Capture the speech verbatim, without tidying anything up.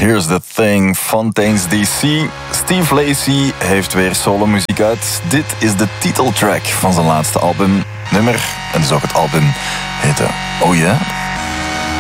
Here's the Thing, Fontaine's D C. Steve Lacy heeft weer solomuziek uit. Dit is de titeltrack van zijn laatste album. Nummer, en dus ook het album, heette Oh Yeah.